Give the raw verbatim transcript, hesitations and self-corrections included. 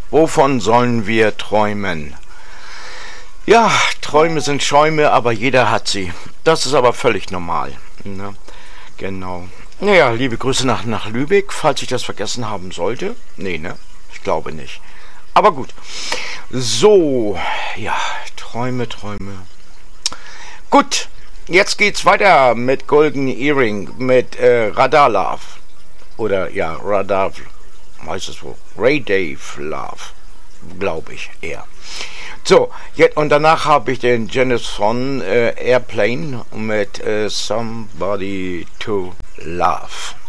Wovon sollen wir träumen? Ja, Träume sind Schäume, aber jeder hat sie. Das ist aber völlig normal. Ne? Genau. Naja, liebe Grüße nach, nach Lübeck, falls ich das vergessen haben sollte. Nee, ne? Ich glaube nicht. Aber gut. So, ja, Träume, Träume. Gut, jetzt geht's weiter mit Golden Earring, mit äh, Radar Love. Oder ja, Radar, heißt es wohl. Ray Dave Love, glaube ich eher. So, jetzt, und danach habe ich den Janis von äh, Airplane mit äh, Somebody to Love.